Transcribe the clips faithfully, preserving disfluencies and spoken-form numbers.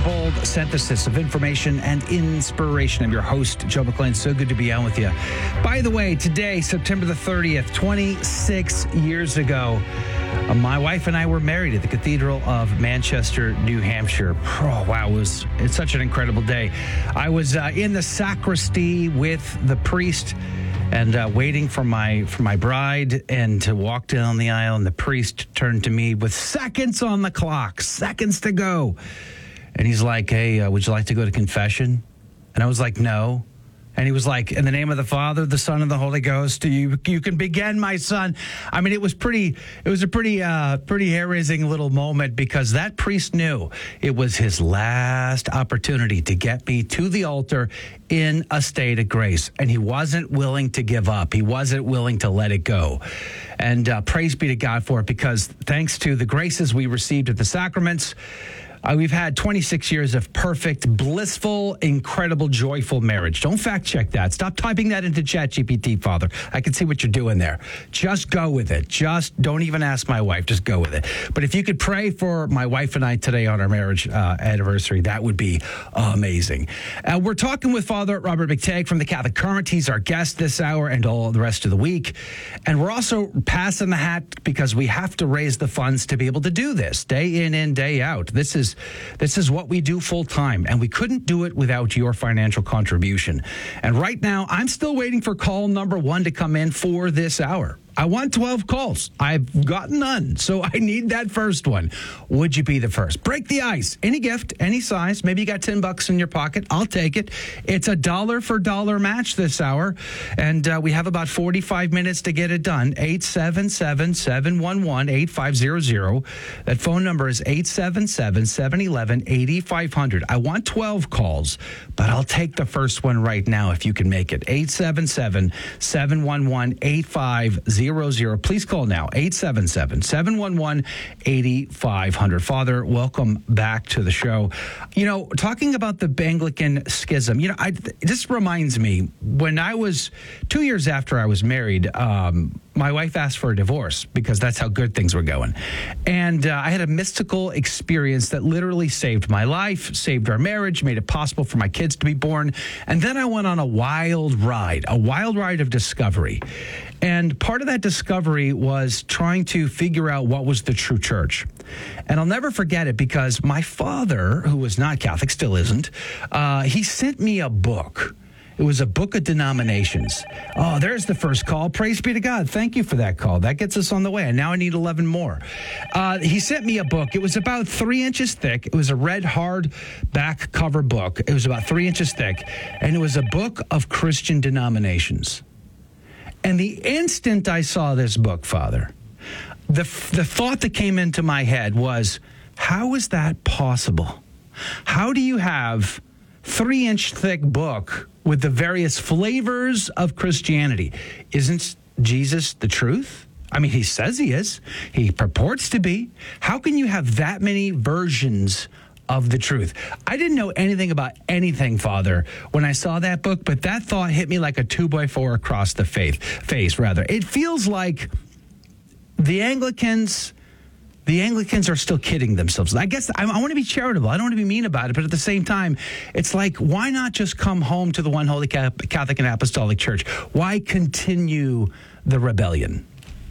bold synthesis of information and inspiration. I'm your host, Joe McClain. So good to be on with you. By the way, today, September the thirtieth, twenty-six years ago, uh, my wife and I were married at the Cathedral of Manchester, New Hampshire. Oh, wow, it was it's such an incredible day. I was uh, in the sacristy with the priest and uh, waiting for my for my bride and to walk down the aisle, and the priest turned to me with seconds on the clock, seconds to go. And he's like, hey, uh, would you like to go to confession? And I was like, no. And he was like, in the name of the Father, the Son, and the Holy Ghost, you you can begin, my son. I mean, it was pretty, it was a pretty, uh, pretty hair-raising little moment, because that priest knew it was his last opportunity to get me to the altar in a state of grace. And he wasn't willing to give up. He wasn't willing to let it go. And uh, praise be to God for it, because thanks to the graces we received at the sacraments, Uh, we've had twenty-six years of perfect, blissful, incredible, joyful marriage. Don't fact check that. Stop typing that into ChatGPT, Father. I can see what you're doing there. Just go with it. Just don't even ask my wife. Just go with it. But if you could pray for my wife and I today on our marriage uh, anniversary, that would be amazing. Uh, we're talking with Father Robert McTagg from the Catholic Current. He's our guest this hour and all the rest of the week. And we're also passing the hat because we have to raise the funds to be able to do this day in and day out. This is This is what we do full time, and we couldn't do it without your financial contribution. And right now, I'm still waiting for call number one to come in for this hour. I want twelve calls. I've got none, so I need that first one. Would you be the first? Break the ice. Any gift, any size. Maybe you got ten bucks in your pocket. I'll take it. It's a dollar for dollar match this hour, and uh, we have about forty-five minutes to get it done. eight seven seven, seven one one, eight five zero zero. That phone number is eight seven seven, seven one one, eight five zero zero. I want twelve calls, but I'll take the first one right now if you can make it. eight seven seven, seven one one, eight five zero zero. Please call now. eight seven seven, seven one one, eight five zero zero. Father, welcome back to the show. You know, talking about the Anglican schism, you know, I, this reminds me, when I was two years after I was married, um, my wife asked for a divorce because that's how good things were going. And uh, I had a mystical experience that literally saved my life, saved our marriage, made it possible for my kids to be born. And then I went on a wild ride, a wild ride of discovery. And part of that discovery was trying to figure out what was the true church. And I'll never forget it, because my father, who was not Catholic, still isn't, uh, he sent me a book. It was a book of denominations. Oh, there's the first call. Praise be to God. Thank you for that call. That gets us on the way. And now I need eleven more. Uh, he sent me a book. It was about three inches thick. It was a red hard back cover book. It was about three inches thick. And it was a book of Christian denominations. And the instant I saw this book, Father, the the thought that came into my head was, how is that possible? How do you have three-inch thick book with the various flavors of Christianity? Isn't Jesus the truth? I mean, he says he is. He purports to be. How can you have that many versions of the truth? I didn't know anything about anything, Father, when I saw that book, but that thought hit me like a two by four across the faith, face, rather. It feels like the Anglicans... The Anglicans are still kidding themselves. I guess I, I want to be charitable. I don't want to be mean about it. But at the same time, it's like, why not just come home to the one holy Catholic and Apostolic Church? Why continue the rebellion?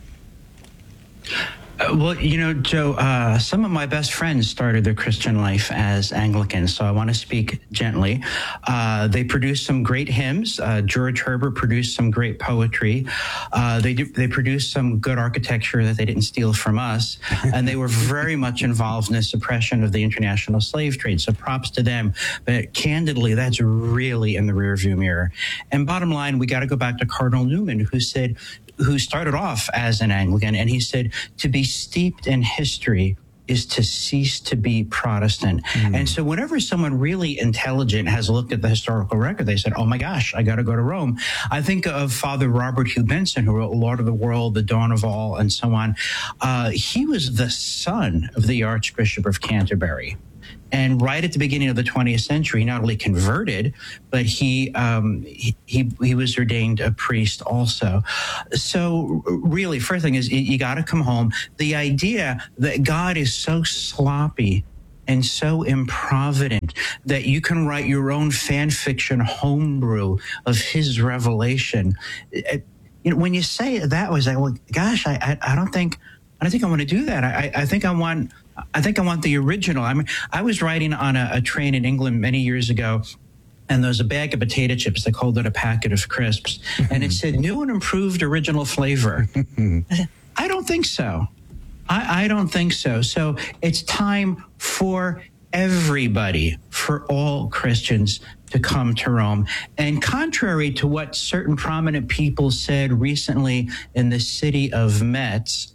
Uh, well, you know, Joe, uh, some of my best friends started their Christian life as Anglicans, so I want to speak gently. Uh, they produced some great hymns. Uh, George Herbert produced some great poetry. Uh, they do, they produced some good architecture that they didn't steal from us, and they were very much involved in the suppression of the international slave trade, so props to them. But candidly, that's really in the rearview mirror. And bottom line, we got to go back to Cardinal Newman, who said, who started off as an Anglican, and he said, to be steeped in history is to cease to be Protestant. Mm. And so whenever someone really intelligent has looked at the historical record, they said, oh my gosh, I got to go to Rome. I think of Father Robert Hugh Benson, who wrote Lord of the World, The Dawn of All, and so on. Uh, he was the son of the Archbishop of Canterbury. And right at the beginning of the twentieth century, he not only converted, but he, um, he he he was ordained a priest also. So really, first thing is you got to come home. The idea that God is so sloppy and so improvident that you can write your own fan fiction homebrew of his revelation. It, you know, when you say it that way, it's like, well, gosh, I, I, I don't think, I don't think I want to do that. I, I think I want, I think I want the original. I mean, I was riding on a, a train in England many years ago, and there was a bag of potato chips. They called it a packet of crisps, and it said new and improved original flavor. I don't think so. I, I don't think so. So it's time for everybody, for all Christians, to come to Rome. And contrary to what certain prominent people said recently in the city of Metz,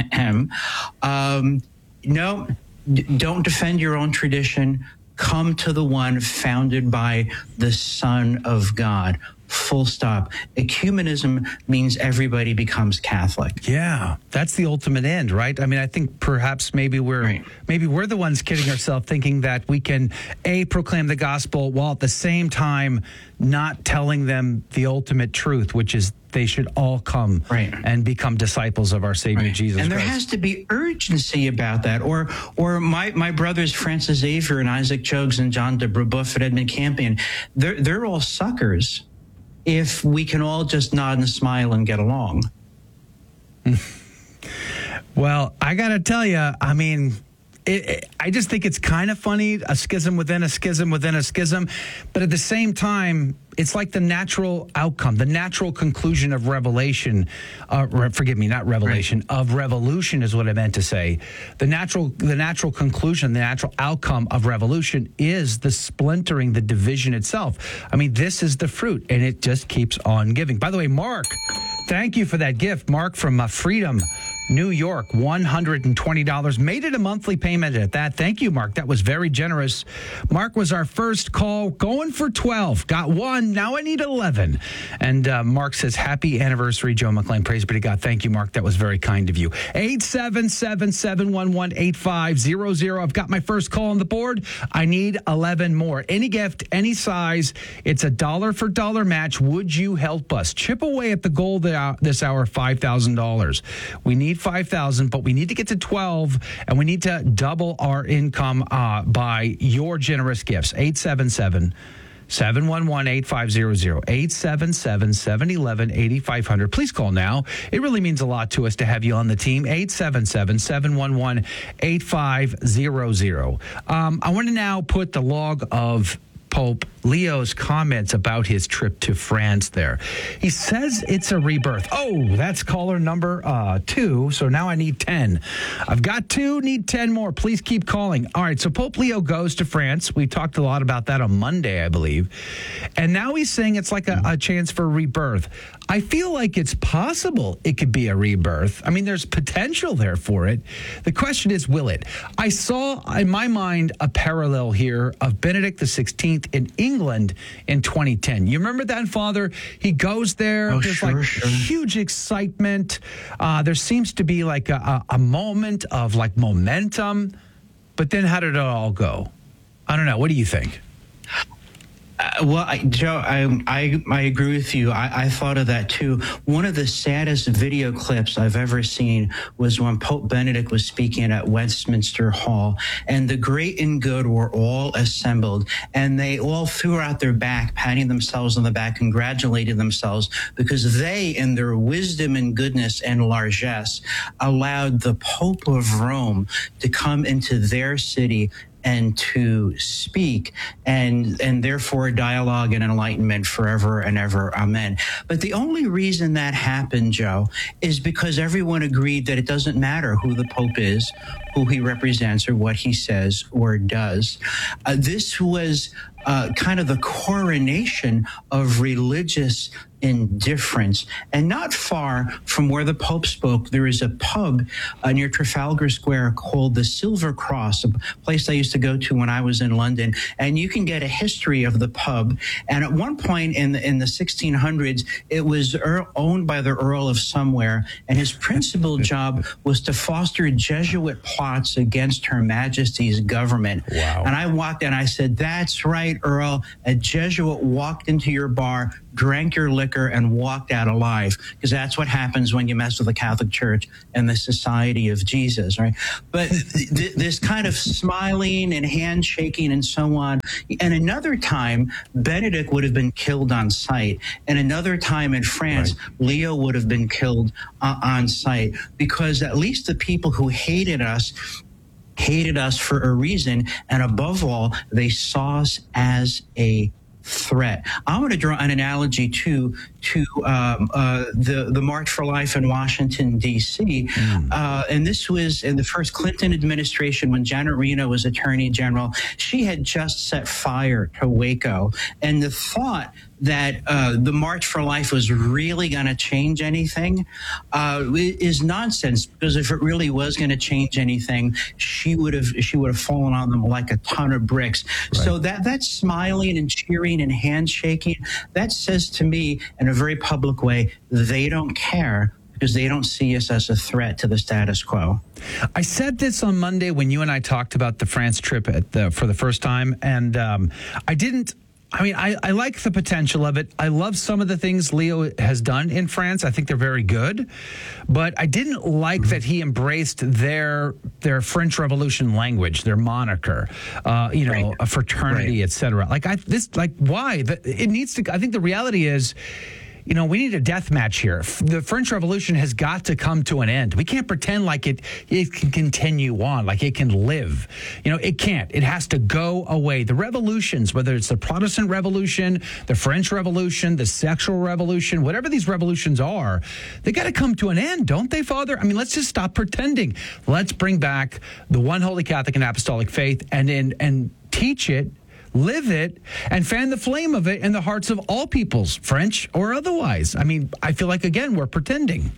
um, no, d- don't defend your own tradition. Come to the one founded by the Son of God. Full stop. Ecumenism means everybody becomes Catholic. Yeah, that's the ultimate end, right? I mean, I think perhaps maybe we're right. maybe we're the ones kidding ourselves, thinking that we can a proclaim the gospel while at the same time not telling them the ultimate truth, which is they should all come right. and become disciples of our Savior right. Jesus and Christ. And there has to be urgency about that. Or or my, my brothers Francis Xavier and Isaac Jogues and John de Brebeuf and Edmund Campion, they're, they're all suckers if we can all just nod and smile and get along. Well, I got to tell you, I mean, it, it, I just think it's kind of funny, a schism within a schism within a schism. But at the same time, it's like the natural outcome, the natural conclusion of revelation. Uh, re- forgive me, not revelation, right. of revolution is what I meant to say. The natural, the natural conclusion, the natural outcome of revolution is the splintering, the division itself. I mean, this is the fruit, and it just keeps on giving. By the way, Mark, thank you for that gift. Mark from uh, Freedom, New York, one hundred twenty dollars. Made it a monthly payment at that. Thank you, Mark. That was very generous. Mark was our first call, going for twelve. Got one. Now I need eleven. And uh, Mark says, happy anniversary, Joe McClain. Praise be to God. Thank you, Mark. That was very kind of you. eight seven seven, seven one one, eight five zero zero. I've got my first call on the board. I need eleven more. Any gift, any size. It's a dollar for dollar match. Would you help us? Chip away at the goal this hour, five thousand dollars. We need five thousand, but we need to get to twelve, and we need to double our income uh, by your generous gifts. eight seven seven, seven one one, eight five zero zero. eight seven seven, seven one one, eight five zero zero. Please call now. It really means a lot to us to have you on the team. eight seven seven, seven one one, eight five zero zero. Um, I want to now put the log of Pope Leo's comments about his trip to France there. He says it's a rebirth. Oh, that's caller number uh, two. So now I need ten. I've got two, need ten more. Please keep calling. All right, so Pope Leo goes to France. We talked a lot about that on Monday, I believe. And now he's saying it's like a, a chance for rebirth. I feel like it's possible it could be a rebirth. I mean, there's potential there for it. The question is, will it? I saw, in my mind, a parallel here of Benedict the sixteenth in England in twenty ten. You remember that, Father? He goes there. Oh, There's sure, like sure. huge excitement. Uh, there seems to be like a, a, a moment of like momentum. But then how did it all go? I don't know. What do you think? Uh, well, I, Joe, I, I I agree with you. I, I thought of that too. One of the saddest video clips I've ever seen was when Pope Benedict was speaking at Westminster Hall, and the great and good were all assembled, and they all threw out their back, patting themselves on the back, congratulating themselves, because they, in their wisdom and goodness and largesse, allowed the Pope of Rome to come into their city and to speak, and and therefore dialogue and enlightenment forever and ever. Amen. But the only reason that happened, Joe, is because everyone agreed that it doesn't matter who the Pope is, who he represents, or what he says or does. Uh, this was uh, kind of the coronation of religious indifference. And not far from where the Pope spoke, there is a pub uh, near Trafalgar Square called the Silver Cross, a place I used to go to when I was in London. And you can get a history of the pub. And at one point in the, in the sixteen hundreds, it was er- owned by the Earl of Somewhere, and his principal job was to foster Jesuit plots against Her Majesty's government. Wow. And I walked in, I said, that's right, night, Earl, a Jesuit walked into your bar, drank your liquor, and walked out alive, because that's what happens when you mess with the Catholic Church and the Society of Jesus, right? But th- this kind of smiling and handshaking and so on. And another time, Benedict would have been killed on sight. And another time in France, right. Leo would have been killed uh, on sight, because at least the people who hated us hated us for a reason, and above all, they saw us as a threat. I want to draw an analogy to to um, uh, the the March for Life in Washington, D C Mm. Uh, and this was in the first Clinton administration when Janet Reno was Attorney General. She had just set fire to Waco, and the thought that uh, the March for Life was really going to change anything uh, is nonsense. Because if it really was going to change anything, she would have she would have fallen on them like a ton of bricks. Right. So that that smiling and cheering and handshaking, that says to me in a very public way, they don't care, because they don't see us as a threat to the status quo. I said this on Monday when you and I talked about the France trip at the, for the first time, and um, I didn't. I mean, I, I like the potential of it. I love some of the things Leo has done in France. I think they're very good. But I didn't like that he embraced their their French Revolution language, their moniker, uh, you know, right. a fraternity, right. et cetera. Like, I, this, like, why? It needs to, I think the reality is, you know, we need a death match here. The French Revolution has got to come to an end. We can't pretend like it it can continue on, like it can live. You know, it can't. It has to go away. The revolutions, whether it's the Protestant Revolution, the French Revolution, the sexual revolution, whatever these revolutions are, they got to come to an end, don't they, Father? I mean, let's just stop pretending. Let's bring back the one holy Catholic and apostolic faith and and, and teach it, live it, and fan the flame of it in the hearts of all peoples, French or otherwise. I mean, I feel like, again, we're pretending.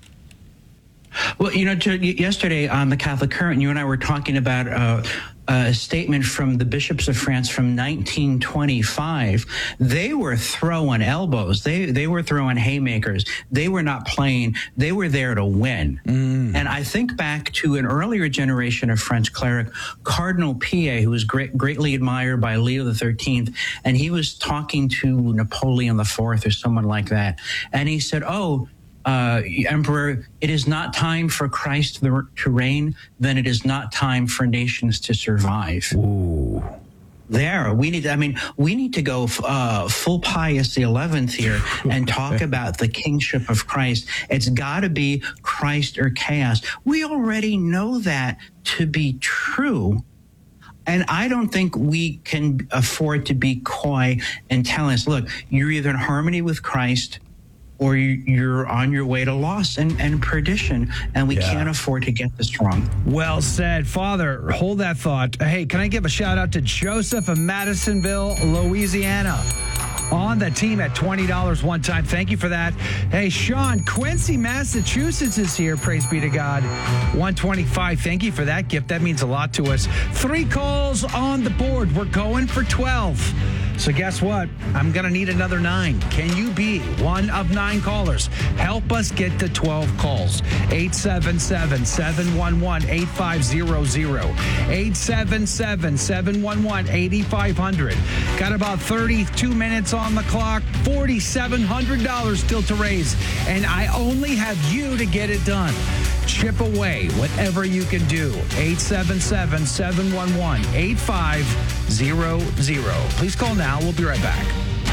Well, you know, yesterday on the Catholic Current, you and I were talking about uh, a statement from the bishops of France from nineteen twenty-five. They were throwing elbows. They they were throwing haymakers. They were not playing. They were there to win. Mm. And I think back to an earlier generation of French cleric, Cardinal Piet, who was great, greatly admired by Leo the thirteenth, and he was talking to Napoleon the fourth or someone like that. And he said, oh, Uh, Emperor, it is not time for Christ to reign, then it is not time for nations to survive. Ooh. There, we need, I mean, we need to go uh, full Pius the eleventh here and talk about the kingship of Christ. It's got to be Christ or chaos. We already know that to be true. And I don't think we can afford to be coy and tell us, look, you're either in harmony with Christ or you're on your way to loss and, and perdition, and we yeah. can't afford to get this wrong. Well said. Father, hold that thought. Hey, can I give a shout-out to Joseph of Madisonville, Louisiana, on the team at twenty dollars one time. Thank you for that. Hey, Sean, Quincy, Massachusetts is here. Praise be to God. one twenty-five. Thank you for that gift. That means a lot to us. Three calls on the board. We're going for twelve. So guess what? I'm going to need another nine. Can you be one of nine callers? Help us get to twelve calls. eight seven seven, seven one one, eight five zero zero. eight seven seven, seven one one, eight five zero zero. Got about thirty-two minutes on the clock. four thousand seven hundred dollars still to raise. And I only have you to get it done. Chip away whatever you can do. eight seven seven, seven one one, eight five zero zero. Please call now. We'll be right back.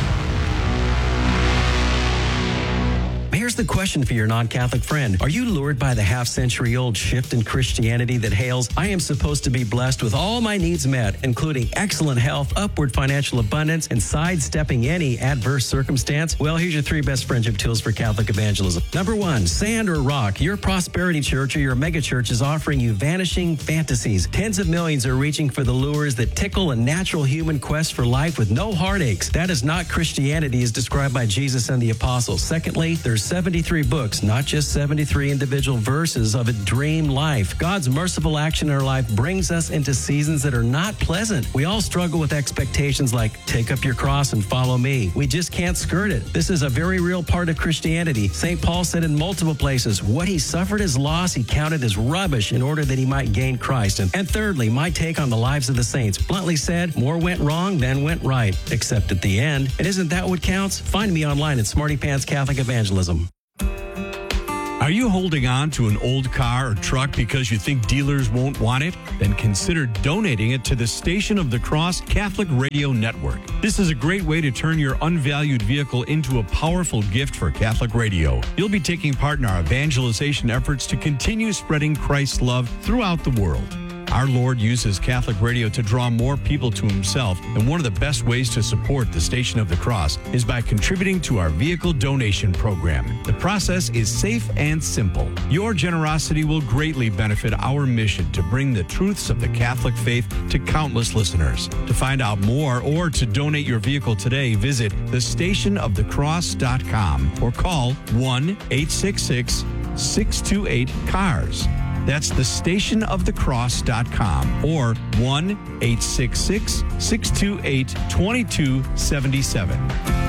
Here's the question for your non-Catholic friend. Are you lured by the half-century-old shift in Christianity that hails, I am supposed to be blessed with all my needs met, including excellent health, upward financial abundance, and sidestepping any adverse circumstance? Well, here's your three best friendship tools for Catholic evangelism. Number one, sand or rock. Your prosperity church or your megachurch is offering you vanishing fantasies. Tens of millions are reaching for the lures that tickle a natural human quest for life with no heartaches. That is not Christianity as described by Jesus and the apostles. Secondly, there's There's seventy-three books, not just seventy-three individual verses of a dream life. God's merciful action in our life brings us into seasons that are not pleasant. We all struggle with expectations like, take up your cross and follow me. We just can't skirt it. This is a very real part of Christianity. Saint Paul said in multiple places, what he suffered as loss, he counted as rubbish in order that he might gain Christ. And, and thirdly, my take on the lives of the saints. Bluntly said, more went wrong than went right, except at the end. And isn't that what counts? Find me online at Smarty Pants Catholic Evangelism. Are you holding on to an old car or truck because you think dealers won't want it? Then consider donating it to the Station of the Cross Catholic Radio Network. This is a great way to turn your unvalued vehicle into a powerful gift for Catholic radio. You'll be taking part in our evangelization efforts to continue spreading Christ's love throughout the world. Our Lord uses Catholic radio to draw more people to himself, and one of the best ways to support the Station of the Cross is by contributing to our vehicle donation program. The process is safe and simple. Your generosity will greatly benefit our mission to bring the truths of the Catholic faith to countless listeners. To find out more or to donate your vehicle today, visit the station of the cross dot com or call one eight six six, six two eight, C A R S. That's the station of the cross dot com or one eight six six, six two eight, two two seven seven.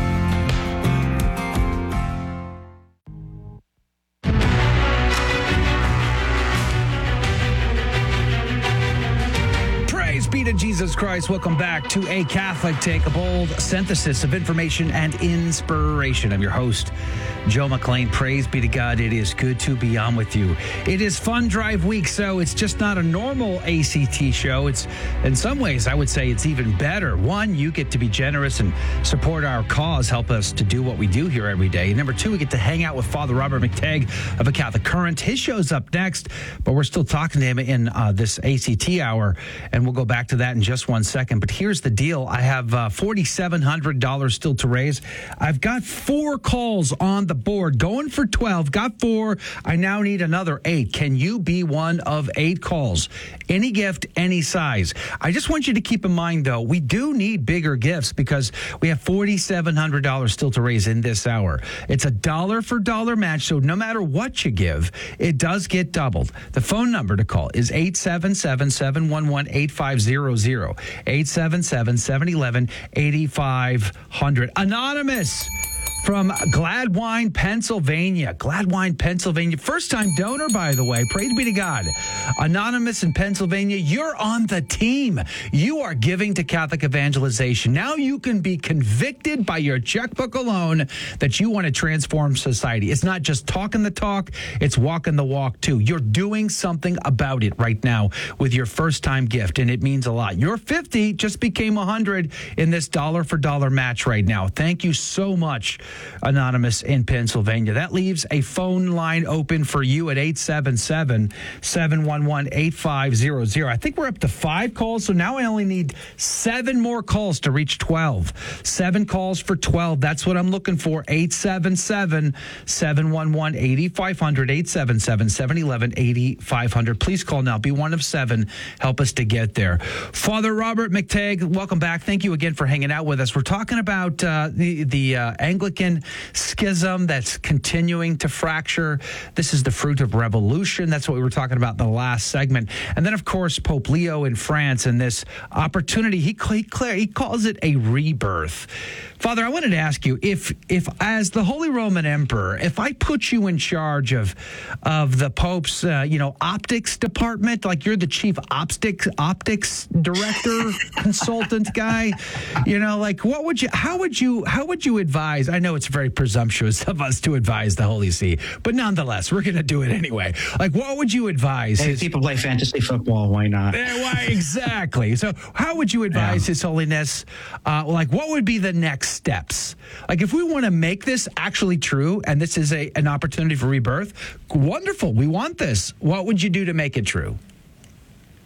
Be to Jesus Christ. Welcome back to A Catholic Take, a bold synthesis of information and inspiration. I'm your host, Joe McLean. Praise be to God. It is good to be on with you. It is Fun Drive Week, so it's just not a normal A C T show. It's, in some ways, I would say it's even better. One, you get to be generous and support our cause, help us to do what we do here every day. Number two, we get to hang out with Father Robert McTagg of A Catholic Current. His show's up next, but we're still talking to him in uh, this A C T hour, and we'll go back to that in just one second. But here's the deal. I have uh, four thousand seven hundred dollars still to raise. I've got four calls on the board, going for twelve, got four. I now need another eight. Can you be one of eight calls? Any gift, any size. I just want you to keep in mind, though, we do need bigger gifts because we have four thousand seven hundred dollars still to raise in this hour. It's a dollar for dollar match, so no matter what you give, it does get doubled. The phone number to call is eight seven seven, seven one one, eight five zero zero, eight seven seven, seven one one, eight five zero zero. Anonymous from Gladwine, Pennsylvania. Gladwine, Pennsylvania. First time donor, by the way. Praise be to God. Anonymous in Pennsylvania, you're on the team. You are giving to Catholic evangelization. Now you can be convicted by your checkbook alone that you want to transform society. It's not just talking the talk, it's walking the walk too. You're doing something about it right now with your first time gift, and it means a lot. Your fifty just became one hundred in this dollar for dollar match right now. Thank you so much, Anonymous in Pennsylvania. That leaves a phone line open for you at eight seven seven, seven one one, eight five zero zero. I think we're up to five calls, so now I only need seven more calls to reach twelve. Seven calls for twelve. That's what I'm looking for. eight seven seven, seven one one, eight five zero zero, eight seven seven, seven one one, eight five zero zero. Please call now. Be one of seven. Help us to get there. Father Robert McTagg, welcome back. Thank you again for hanging out with us. We're talking about uh, the, the uh, Anglican schism that's continuing to fracture. This is the fruit of revolution. That's what we were talking about in the last segment. And then, of course, Pope Leo in France and this opportunity. He, he, he calls it a rebirth. Father, I wanted to ask you, if, if as the Holy Roman Emperor, if I put you in charge of of the Pope's, uh, you know, optics department, like you're the chief optics optics director, consultant guy, you know, like what would you, how would you, how would you advise? I know it's very presumptuous of us to advise the Holy See, but nonetheless, we're going to do it anyway. Like, what would you advise? Hey, his, people play fantasy football. Why not? Eh, why, exactly. So how would you advise yeah. His Holiness? Uh, like, what would be the next steps? Like, if we want to make this actually true, and this is a an opportunity for rebirth, wonderful. We want this. What would you do to make it true?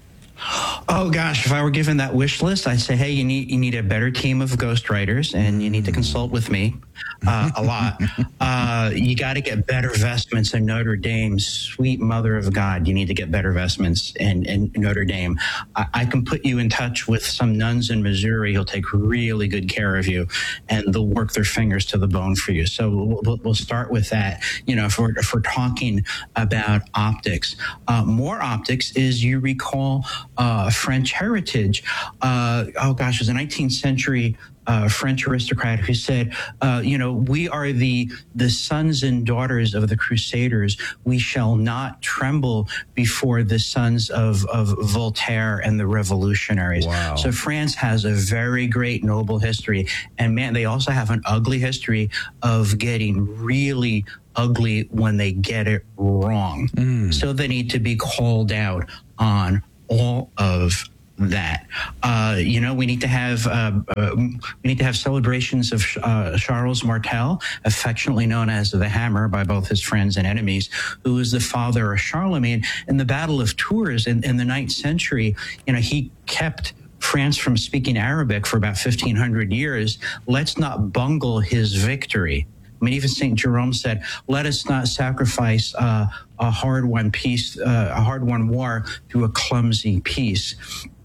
Oh gosh, if I were given that wish list, I'd say, hey, you need you need a better team of ghostwriters, and you need to consult with me uh, a lot. Uh, you got to get better vestments in Notre Dame. Sweet Mother of God, you need to get better vestments in, in Notre Dame. I, I can put you in touch with some nuns in Missouri who'll take really good care of you, and they'll work their fingers to the bone for you. So we'll, we'll start with that. You know, if we're, if we're talking about optics, uh, more optics is you recall uh, French heritage. Uh, oh gosh, it was a nineteenth century uh, French aristocrat who said, uh, you know, we are the the sons and daughters of the Crusaders. We shall not tremble before the sons of, of Voltaire and the revolutionaries. Wow. So France has a very great noble history. And man, they also have an ugly history of getting really ugly when they get it wrong. Mm. So they need to be called out on all of that. Uh, you know, we need to have uh, uh, we need to have celebrations of uh, Charles Martel, affectionately known as the Hammer by both his friends and enemies, who was the father of Charlemagne. In the Battle of Tours in, in the ninth century, you know, he kept France from speaking Arabic for about fifteen hundred years. Let's not bungle his victory. I mean, even Saint Jerome said, let us not sacrifice uh, a hard-won peace, uh, a hard-won war through a clumsy peace.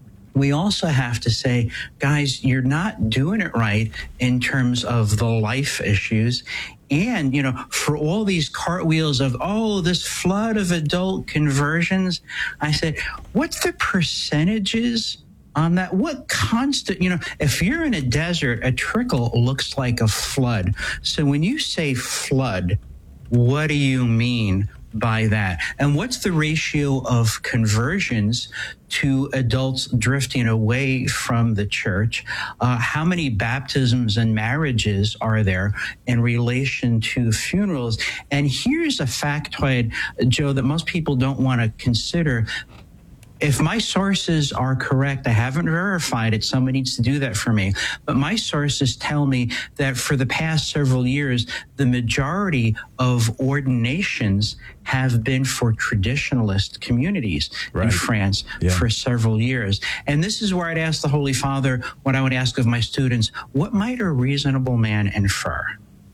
We also have to say, guys, you're not doing it right in terms of the life issues. And, you know, for all these cartwheels of, oh, this flood of adult conversions, I said, what's the percentages on that? What constant, you know, if you're in a desert, a trickle looks like a flood. So when you say flood, what do you mean by that? And what's the ratio of conversions to adults drifting away from the church? Uh, how many baptisms and marriages are there in relation to funerals? And here's a factoid, Joe, that most people don't want to consider. If my sources are correct, I haven't verified it. Someone needs to do that for me. But my sources tell me that for the past several years, the majority of ordinations have been for traditionalist communities right. in France yeah. for several years. And this is where I'd ask the Holy Father, what I would ask of my students, what might a reasonable man infer?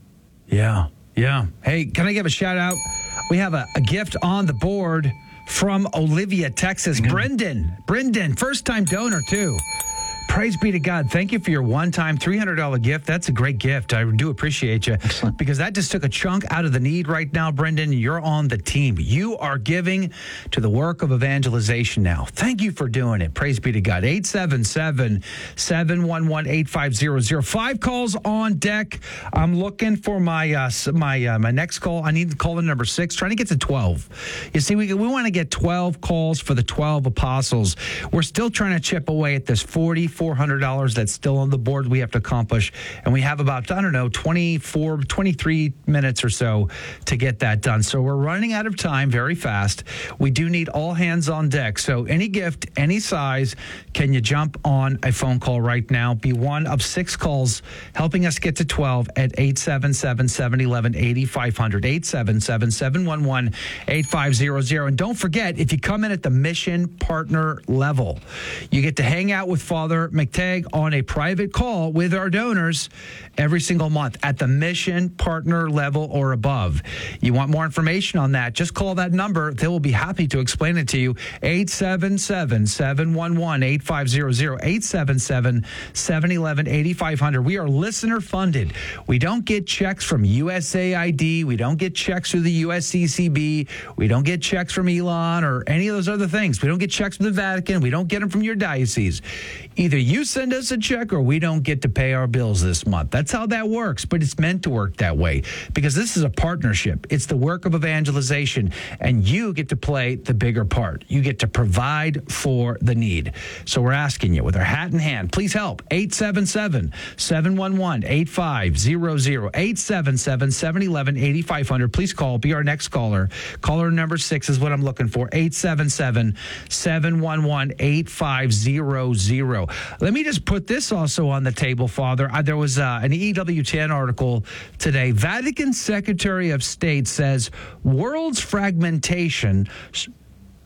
Yeah, yeah. Hey, can I give a shout out? We have a, a gift on the board from Olivia, Texas. Mm-hmm. Brendan, Brendan, first time donor too. Praise be to God. Thank you for your one-time three hundred dollars gift. That's a great gift. I do appreciate you. Excellent. Because that just took a chunk out of the need right now, Brendan. You're on the team. You are giving to the work of evangelization now. Thank you for doing it. Praise be to God. eight seven seven, seven one one, eight five zero zero. Five calls on deck. I'm looking for my uh, my uh, my next call. I need to call in number six, trying to get to twelve. You see, we, we want to get twelve calls for the twelve apostles. We're still trying to chip away at this forty-four hundred dollars that's still on the board we have to accomplish. And we have about, I don't know, twenty-four, twenty-three minutes or so to get that done. So we're running out of time very fast. We do need all hands on deck. So any gift, any size, can you jump on a phone call right now? Be one of six calls helping us get to twelve at eight seven seven, seven one one, eight five zero zero, eight seven seven, seven one one, eight five zero zero. And don't forget, if you come in at the mission partner level, you get to hang out with Father McTagg on a private call with our donors every single month at the mission partner level or above. You want more information on that, just call that number. They will be happy to explain it to you. eight seven seven, seven one one, eight five zero zero, eight seven seven, seven one one, eight five zero zero. We are listener funded. We don't get checks from U S A I D. We don't get checks through the U S C C B. We don't get checks from Elon or any of those other things. We don't get checks from the Vatican. We don't get them from your diocese. Either you send us a check or we don't get to pay our bills this month. That's how that works, but it's meant to work that way because this is a partnership. It's the work of evangelization, and you get to play the bigger part. You get to provide for the need. So we're asking you with our hat in hand, please help. eight seven seven, seven one one, eight five zero zero, eight seven seven, seven one one, eight five zero zero. Please call. Be our next caller. Caller number six is what I'm looking for. eight seven seven, seven one one, eight five zero zero. Let me just put this also on the table, Father. Uh, there was uh, an E W ten article today. Vatican Secretary of State says world's fragmentation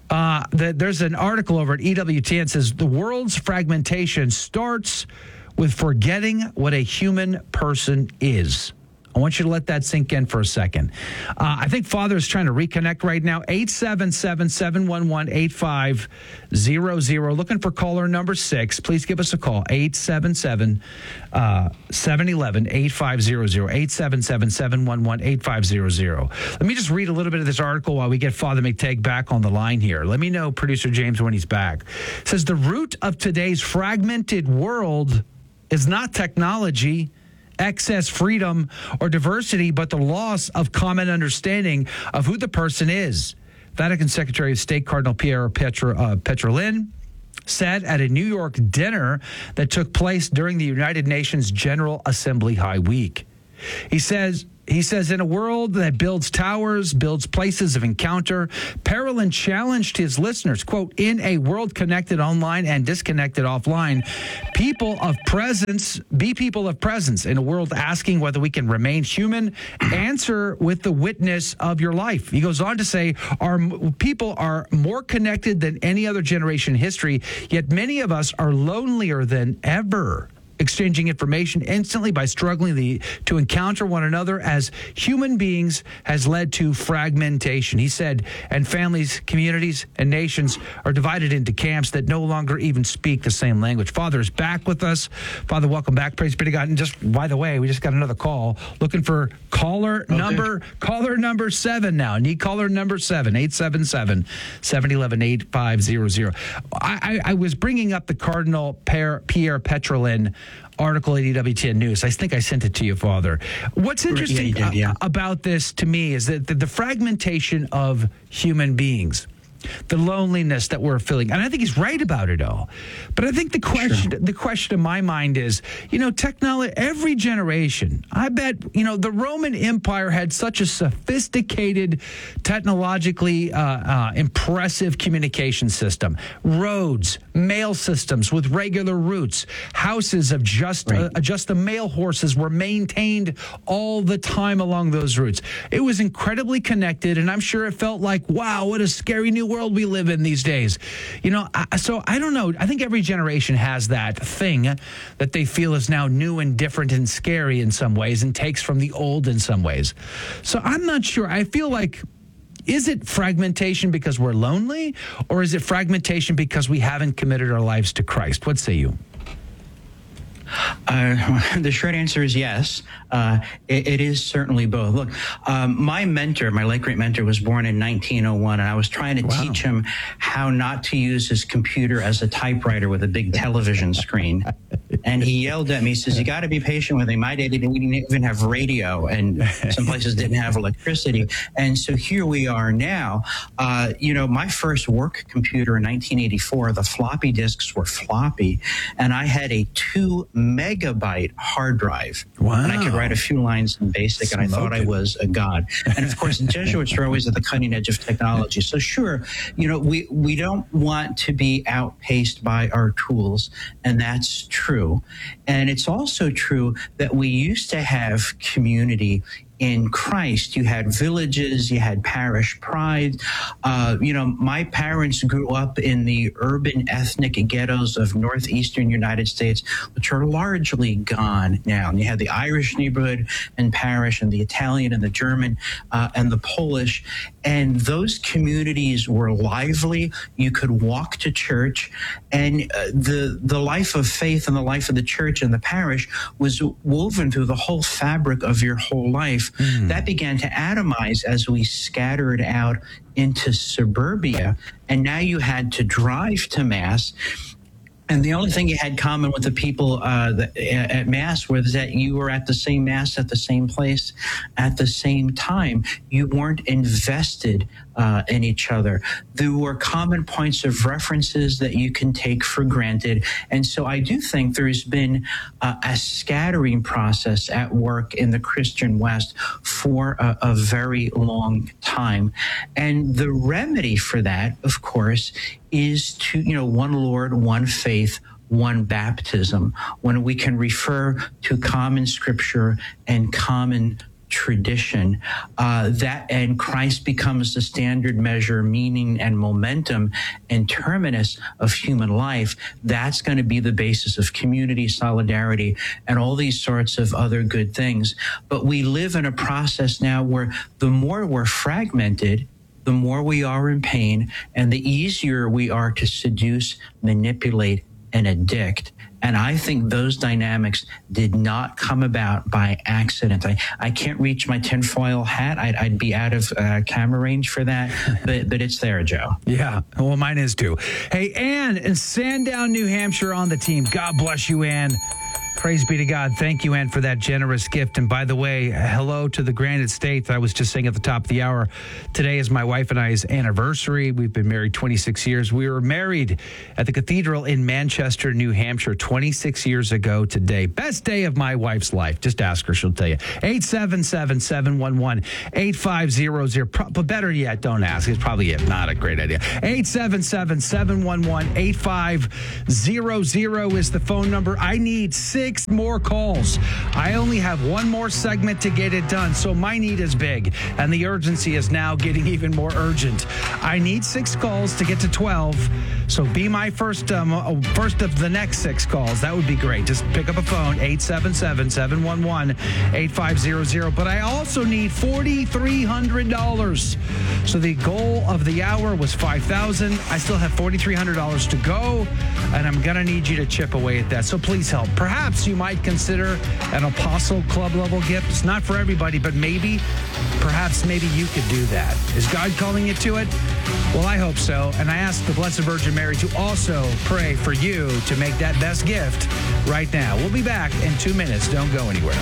Uh, the, there's an article over at E W T N that says the world's fragmentation starts with forgetting what a human person is. I want you to let that sink in for a second. Uh, I think Father is trying to reconnect right now. eight seven seven, seven one one, eight five zero zero. Looking for caller number six. Please give us a call. eight seven seven, seven one one, eight five zero zero. eight seven seven, seven one one, eight five zero zero. Let me just read a little bit of this article while we get Father McTagg back on the line here. Let me know, Producer James, when he's back. It says the root of today's fragmented world is not technology, excess freedom, or diversity, but the loss of common understanding of who the person is. Vatican Secretary of State Cardinal Pier Petro, uh, Petrolin said at a New York dinner that took place during the United Nations General Assembly High Week. He says, He says, in a world that builds towers, builds places of encounter, Parolin challenged his listeners, quote, in a world connected online and disconnected offline, people of presence, be people of presence. In a world asking whether we can remain human, answer with the witness of your life. He goes on to say, our people are more connected than any other generation in history, yet many of us are lonelier than ever. Exchanging information instantly by struggling the, to encounter one another as human beings has led to fragmentation. He said, and families, communities, and nations are divided into camps that no longer even speak the same language. Father is back with us. Father, welcome back. Praise be to God. And just, by the way, we just got another call looking for caller okay. number, caller number seven now. Need caller number seven, eight seven seven, seven one one, eight five zero zero. I, I, I was bringing up the Cardinal Pierre, Pierre Petrolin article at E W T N News. I think I sent it to you, Father. What's interesting yeah, did, yeah. about this to me is that the, the fragmentation of human beings, the loneliness that we're feeling, and I think he's right about it all. But I think the question, sure. the question in my mind is, you know, technology. Every generation, I bet, you know, the Roman Empire had such a sophisticated, technologically uh, uh, impressive communication system. Roads, mail systems with regular routes, houses of just right. uh, just the mail horses were maintained all the time along those routes. It was incredibly connected, and I'm sure it felt like, wow, what a scary new world we live in these days. You know, I, so I don't know. I think every generation has that thing that they feel is now new and different and scary in some ways and takes from the old in some ways. So I'm not sure. I feel like, is it fragmentation because we're lonely, or is it fragmentation because we haven't committed our lives to Christ? What say you? Uh, the short answer is yes. Uh, it, it is certainly both. Look, um, my mentor, my late great mentor, was born in nineteen oh one, and I was trying to wow. teach him how not to use his computer as a typewriter with a big television screen. And he yelled at me, he says, you got to be patient with me. My day, we didn't even have radio, and some places didn't have electricity. And so here we are now. Uh, you know, my first work computer in nineteen eighty-four, the floppy disks were floppy, and I had a two megabyte hard drive. Wow. And I could write a few lines in BASIC, and I thought I was a god. And of course, the Jesuits are always at the cutting edge of technology. So sure, you know, we, we don't want to be outpaced by our tools, and that's true. And it's also true that we used to have community in Christ. You had villages, you had parish pride. Uh, you know, my parents grew up in the urban ethnic ghettos of northeastern United States, which are largely gone now. And you had the Irish neighborhood and parish, and the Italian and the German uh, and the Polish. And those communities were lively. You could walk to church, and uh, the the life of faith and the life of the church and the parish was woven through the whole fabric of your whole life. Mm. That began to atomize as we scattered out into suburbia, and now you had to drive to Mass. And the only thing you had common with the people uh, that, at Mass was that you were at the same Mass at the same place at the same time. You weren't invested uh, in each other. There were common points of references that you can take for granted. And so I do think there's been uh, a scattering process at work in the Christian West for a, a very long time. And the remedy for that, of course, is to, you know, one Lord, one faith, one baptism, when we can refer to common scripture and common tradition, uh, that and Christ becomes the standard measure, meaning and momentum and terminus of human life, that's going to be the basis of community, solidarity, and all these sorts of other good things. But we live in a process now where the more we're fragmented, the more we are in pain, and the easier we are to seduce, manipulate, and addict. And I think those dynamics did not come about by accident. I, I can't reach my tinfoil hat. I'd, I'd be out of uh, camera range for that, but but it's there, Joe. Yeah, well, mine is too. Hey, Ann in Sandown, New Hampshire on the team. God bless you, Ann. Praise be to God. Thank you, Ann, for that generous gift. And by the way, hello to the Granite State that I was just saying at the top of the hour. Today is my wife and I's anniversary. We've been married twenty-six years. We were married at the cathedral in Manchester, New Hampshire, twenty-six years ago today. Best day of my wife's life. Just ask her. She'll tell you. eight seven seven, seven one one, eight five zero zero. But better yet, don't ask. It's probably not a great idea. eight seven seven, seven one one, eight five zero zero is the phone number. I need six Six more calls. I only have one more segment to get it done, so my need is big, and the urgency is now getting even more urgent. I need six calls to get to twelve, so be my first um, first of the next six calls. That would be great. Just pick up a phone, eight seven seven, seven one one, eight five zero zero. But I also need four thousand three hundred dollars. So the goal of the hour was five thousand dollars. I still have four thousand three hundred dollars to go, and I'm going to need you to chip away at that. So please help. Perhaps you might consider an Apostle Club level gift. It's not for everybody, but maybe, perhaps maybe you could do that. Is God calling you to it? Well, I hope so. And I ask the Blessed Virgin Mary to also pray for you to make that best gift right now. We'll be back in two minutes. Don't go anywhere.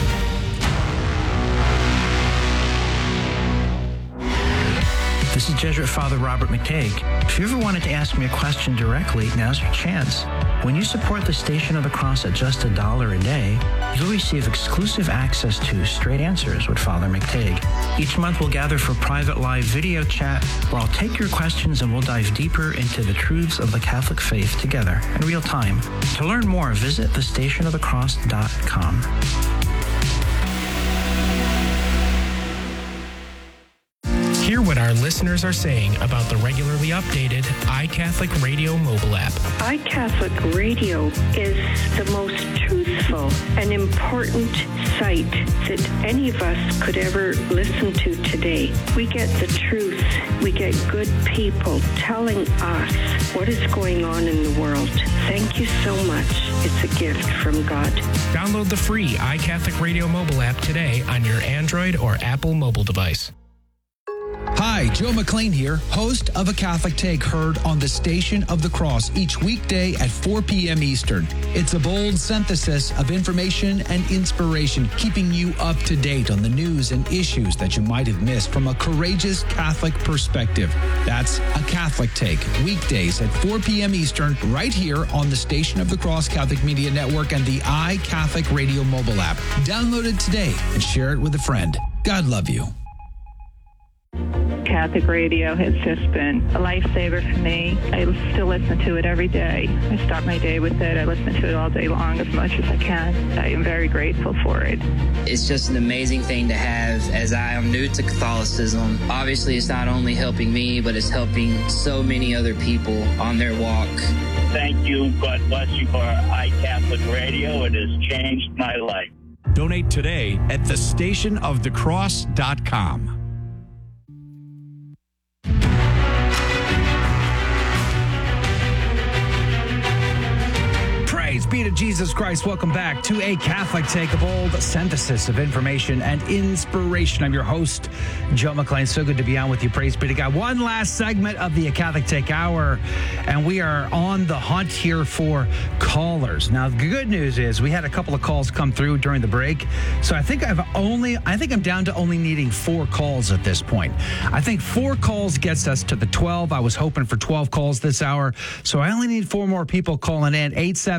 This is Jesuit Father Robert McTague. If you ever wanted to ask me a question directly, now's your chance. When you support the Station of the Cross at just a dollar a day, you'll receive exclusive access to Straight Answers with Father McTague. Each month we'll gather for private live video chat where I'll take your questions and we'll dive deeper into the truths of the Catholic faith together in real time. To learn more, visit the station of the cross dot com. Hear what our listeners are saying about the regularly updated iCatholic Radio mobile app. iCatholic Radio is the most truthful and important site that any of us could ever listen to today. We get the truth. We get good people telling us what is going on in the world. Thank you so much. It's a gift from God. Download the free iCatholic Radio mobile app today on your Android or Apple mobile device. Hi, Joe McLean here, host of A Catholic Take, heard on the Station of the Cross each weekday at four p.m. Eastern. It's a bold synthesis of information and inspiration, keeping you up to date on the news and issues that you might have missed from a courageous Catholic perspective. That's A Catholic Take, weekdays at four p.m. Eastern, right here on the Station of the Cross Catholic Media Network and the iCatholic Radio mobile app. Download it today and share it with a friend. God love you. Catholic radio has just been a lifesaver for me. I still listen to it every day. I start my day with it. I listen to it all day long as much as I can. I am very grateful for it. It's just an amazing thing to have as I am new to Catholicism. Obviously, it's not only helping me, but it's helping so many other people on their walk. Thank you. God bless you for iCatholic Radio. It has changed my life. Donate today at the station of the cross dot com. Praise be to Jesus Christ. Welcome back to A Catholic Take, a bold synthesis of information and inspiration. I'm your host, Joe McLean. So good to be on with you. Praise be to God. One last segment of the A Catholic Take Hour, and we are on the hunt here for callers. Now, the good news is we had a couple of calls come through during the break, so I think I've only, I think I'm down to only needing four calls at this point. I think four calls gets us to the twelve. I was hoping for twelve calls this hour, so I only need four more people calling in. eight seven seven,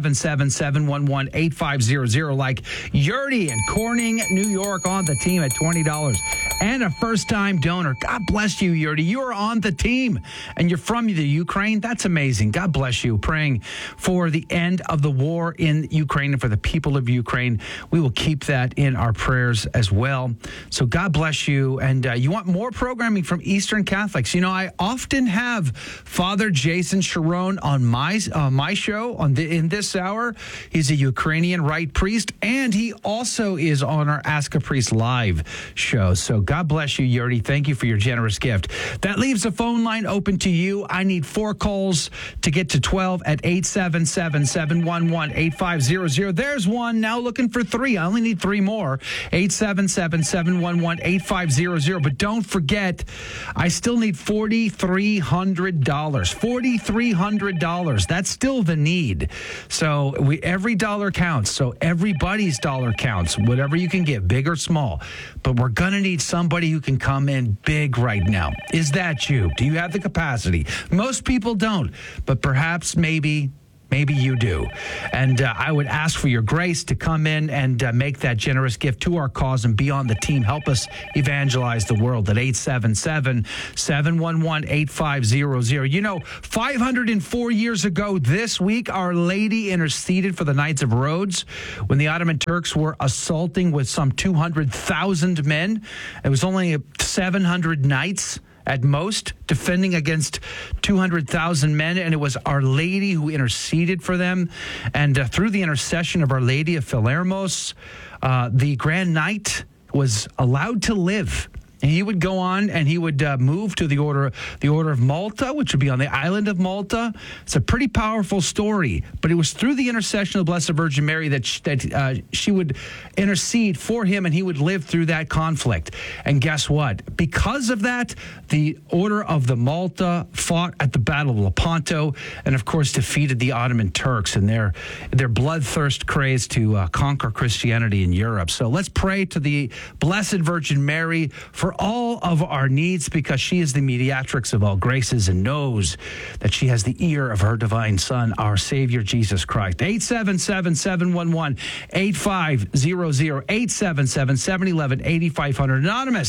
seven, seven one one, eight five zero zero, like Yurdi in Corning, New York, on the team at twenty dollars. And a first-time donor. God bless you, Yurdi. You are on the team, and you're from the Ukraine. That's amazing. God bless you. Praying for the end of the war in Ukraine and for the people of Ukraine. We will keep that in our prayers as well. So God bless you. And uh, you want more programming from Eastern Catholics? You know, I often have Father Jason Sharon on my uh, my show on the, in this hour. He's a Ukrainian Rite priest, and he also is on our Ask a Priest Live show. So God bless you, Yurdi. Thank you for your generous gift. That leaves the phone line open to you. I need four calls to get to twelve at eight seven seven, seven one one, eight five zero zero. There's one. Now looking for three. I only need three more. eight seven seven, seven one one, eight five zero zero. But don't forget, I still need four thousand three hundred dollars. four thousand three hundred dollars. That's still the need. So we every dollar counts. So everybody's dollar counts, whatever you can give, big or small. But we're going to need somebody who can come in big right now. Is that you? Do you have the capacity? Most people don't, but perhaps maybe Maybe you do. And uh, I would ask for your grace to come in and uh, make that generous gift to our cause and be on the team. Help us evangelize the world at eight seven seven, seven one one, eight five zero zero. You know, five hundred four years ago this week, Our Lady interceded for the Knights of Rhodes when the Ottoman Turks were assaulting with some two hundred thousand men. It was only seven hundred knights at most, defending against two hundred thousand men. And it was Our Lady who interceded for them. And uh, through the intercession of Our Lady of Palermos, uh, the Grand Knight was allowed to live. And he would go on and he would uh, move to the order, the order of Malta, which would be on the island of Malta. It's a pretty powerful story, but it was through the intercession of the Blessed Virgin Mary that she, that uh, she would intercede for him, and he would live through that conflict. And guess what? Because of that, the order of the Malta fought at the Battle of Lepanto, and of course defeated the Ottoman Turks in their their bloodthirst craze to uh, conquer Christianity in Europe. So let's pray to the Blessed Virgin Mary for all of our needs, because she is the mediatrix of all graces and knows that she has the ear of her divine Son, our Savior, Jesus Christ. eight seven seven, seven one one, eight five zero zero, eight seven seven, seven one one, eight five zero zero. Anonymous.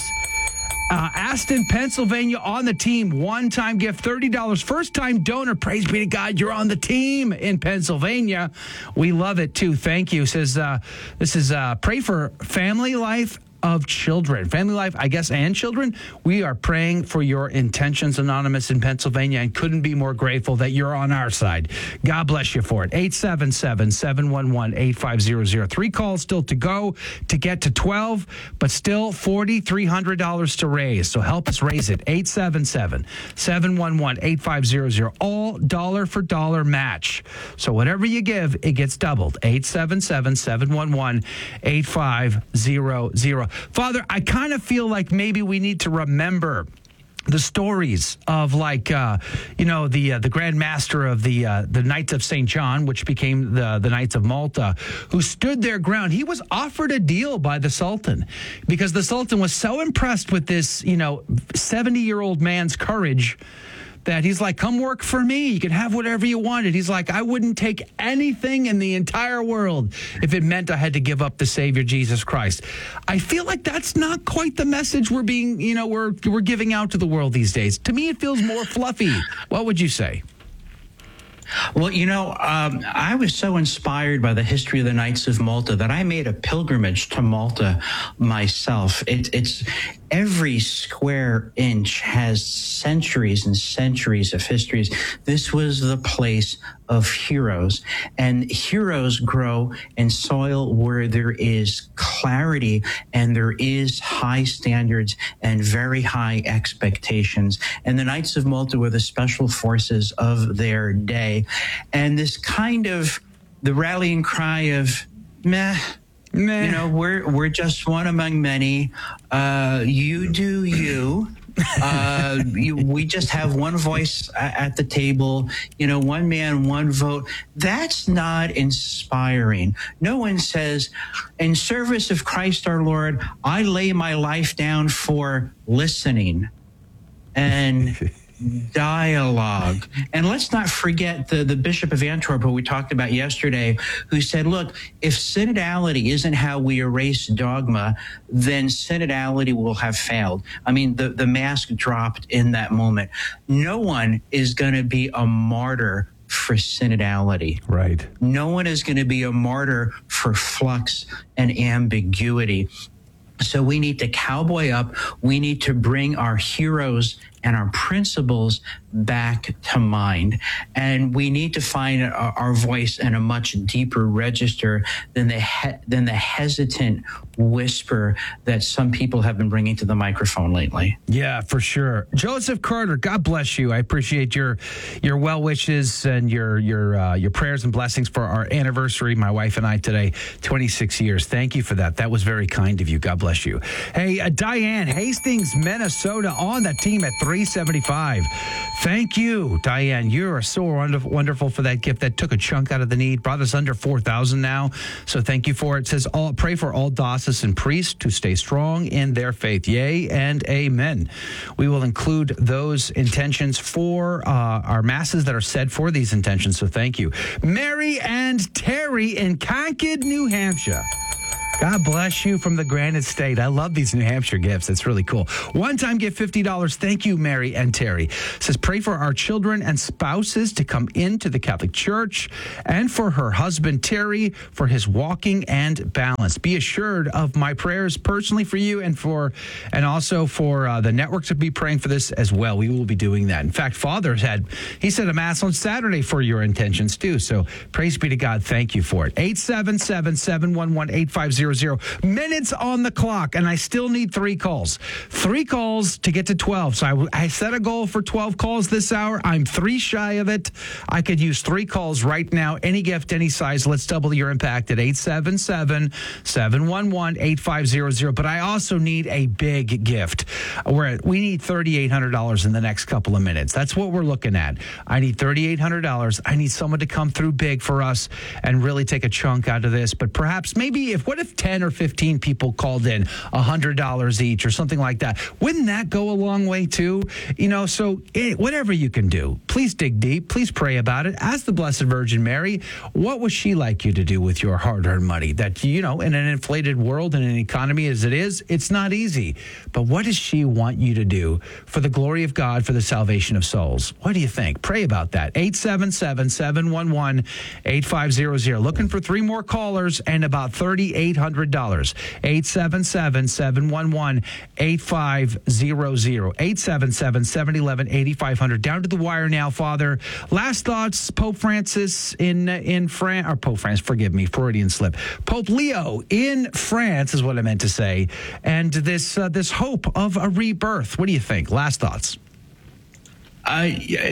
Uh, Aston, Pennsylvania, on the team. One-time gift, thirty dollars. First-time donor. Praise be to God, you're on the team in Pennsylvania. We love it, too. Thank you. Says, uh, this is uh, pray for family life of children. Family life, I guess, and children. We are praying for your intentions, Anonymous, in Pennsylvania, and couldn't be more grateful that you're on our side. God bless you for it. eight seven seven, seven one one, eight five zero zero. Three calls still to go to get to twelve, but still four thousand three hundred dollars to raise. So help us raise it. eight seven seven, seven one one, eight five zero zero. All dollar for dollar match. So whatever you give, it gets doubled. eight seven seven, seven one one, eight five zero zero. Father, I kind of feel like maybe we need to remember the stories of, like, uh, you know, the uh, the Grand Master of the uh, the Knights of Saint John, which became the, the Knights of Malta, who stood their ground. He was offered a deal by the Sultan because the Sultan was so impressed with this, you know, seventy-year-old man's courage that he's like, come work for me. You can have whatever you wanted. He's like, I wouldn't take anything in the entire world if it meant I had to give up the Savior, Jesus Christ. I feel like that's not quite the message we're being, you know, we're we're giving out to the world these days. To me, it feels more fluffy. What would you say? Well, you know, um, I was so inspired by the history of the Knights of Malta that I made a pilgrimage to Malta myself. It, it's every square inch has centuries and centuries of histories. This was the place of heroes, and heroes grow in soil where there is clarity and there is high standards and very high expectations. And the Knights of Malta were the special forces of their day. And this kind of the rallying cry of meh, meh. You know, we're we're just one among many. Uh, you do you. uh, you, we just have one voice at the table, you know, one man, one vote. That's not inspiring. No one says, in service of Christ our Lord, I lay my life down for listening. And dialogue. And let's not forget the, the Bishop of Antwerp, who we talked about yesterday, who said, look, if synodality isn't how we erase dogma, then synodality will have failed. I mean, the, the mask dropped in that moment. No one is going to be a martyr for synodality. Right. No one is going to be a martyr for flux and ambiguity. So we need to cowboy up. We need to bring our heroes and our principles back to mind. And we need to find our, our voice in a much deeper register than the he, than the hesitant whisper that some people have been bringing to the microphone lately. Yeah, for sure. Joseph Carter, God bless you. I appreciate your your well wishes and your your uh, your prayers and blessings for our anniversary, my wife and I today, twenty-six years. Thank you for that. That was very kind of you. God bless you. Hey, uh, Diane, Hastings, Minnesota, on the team at three seventy-five. Thank you, Diane. You are so wonderful, wonderful for that gift that took a chunk out of the need, brought us under four thousand now. So thank you for it. It says, all, pray for all diocesan priests to stay strong in their faith. Yea and amen. We will include those intentions for uh, our masses that are said for these intentions. So thank you. Mary and Terry in Concord, New Hampshire. God bless you from the Granite State. I love these New Hampshire gifts. It's really cool. One-time gift, fifty dollars. Thank you, Mary and Terry. It says, pray for our children and spouses to come into the Catholic Church, and for her husband, Terry, for his walking and balance. Be assured of my prayers personally for you, and for, and also for uh, the network to be praying for this as well. We will be doing that. In fact, Father had, he said a mass on Saturday for your intentions too. So praise be to God. Thank you for it. eight seven seven, seven one one, eight five zero zero. Minutes on the clock, and I still need three calls. Three calls to get to twelve. So I, I set a goal for twelve calls this hour. I'm three shy of it. I could use three calls right now. Any gift, any size. Let's double your impact at eight seven seven, seven one one, eight five zero zero. But I also need a big gift. We're at, we need three thousand eight hundred dollars in the next couple of minutes. That's what we're looking at. I need three thousand eight hundred dollars. I need someone to come through big for us and really take a chunk out of this. But perhaps, maybe if, what if ten or fifteen people called in one hundred dollars each or something like that? Wouldn't that go a long way too? You know, so it, whatever you can do, please dig deep. Please pray about it. Ask the Blessed Virgin Mary, what would she like you to do with your hard-earned money? That, you know, in an inflated world and an economy as it is, it's not easy. But what does she want you to do for the glory of God, for the salvation of souls? What do you think? Pray about that. eight seven seven, seven one one, eight five zero zero. Looking for three more callers and about three thousand eight hundred dollars. eight seven seven, seven one one, eight five zero zero. eight seven seven, seven one one, eight five zero zero. Down to the wire now, Father. Last thoughts, Pope Francis in in France, or Pope Francis, forgive me, Freudian slip. Pope Leo in France is what I meant to say. And this uh, this hope of a rebirth. What do you think? Last thoughts. Uh,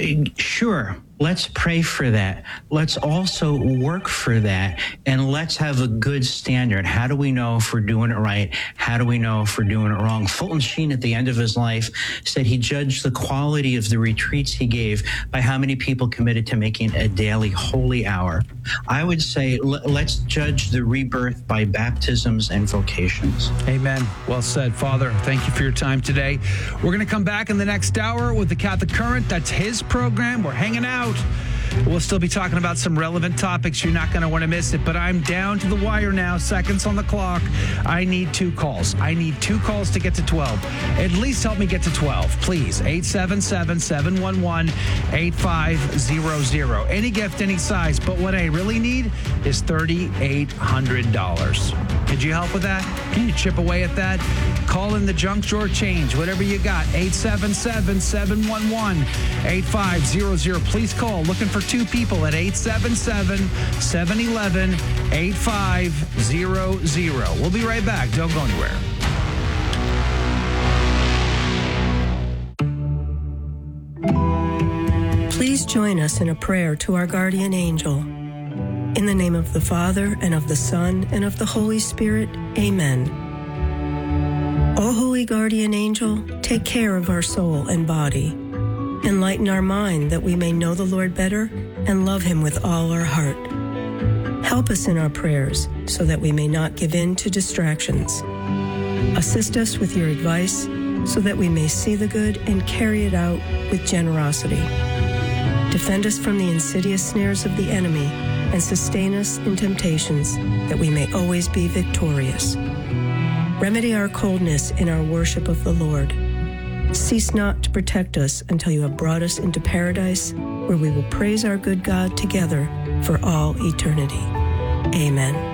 sure. Let's pray for that. Let's also work for that. And let's have a good standard. How do we know if we're doing it right? How do we know if we're doing it wrong? Fulton Sheen, at the end of his life, said he judged the quality of the retreats he gave by how many people committed to making a daily holy hour. I would say l- let's judge the rebirth by baptisms and vocations. Amen. Well said, Father. Thank you for your time today. We're going to come back in the next hour with the Catholic Current. That's his program. We're hanging out. We'll still be talking about some relevant topics. You're not going to want to miss it, but I'm down to the wire now, seconds on the clock. I need two calls. I need two calls to get to twelve. At least help me get to twelve, please. eight seven seven, seven one one, eight five zero zero. Any gift, any size, but what I really need is three thousand eight hundred dollars. Could you help with that? Can you chip away at that? Call in the junk drawer change, whatever you got. eight seven seven, seven one one, eight five zero zero. Please call. Looking for two people at eight seven seven, seven one one, eight five zero zero. We'll be right back. Don't go anywhere. Please join us in a prayer to our guardian angel. In the name of the Father, and of the Son, and of the Holy Spirit, amen. O holy guardian angel, take care of our soul and body. Enlighten our mind that we may know the Lord better and love him with all our heart. Help us in our prayers so that we may not give in to distractions. Assist us with your advice so that we may see the good and carry it out with generosity. Defend us from the insidious snares of the enemy and sustain us in temptations, that we may always be victorious. Remedy our coldness in our worship of the Lord. Cease not to protect us until you have brought us into paradise, where we will praise our good God together for all eternity. Amen.